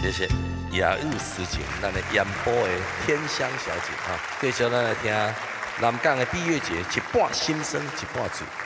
谢谢雅玉诗情，咱的烟波的天香小姐哈，继续咱来听南港的闭月节，一半心声，一半醉。